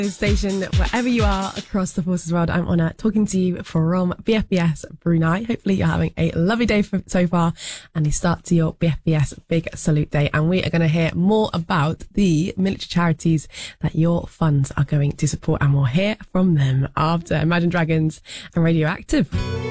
Station, wherever you are across the Forces world. I'm Honor, talking to you from BFBS Brunei. Hopefully you're having a lovely day so far and a start to your BFBS Big Salute Day. And we are going to hear more about the military charities that your funds are going to support, and we'll hear from them after Imagine Dragons and Radioactive.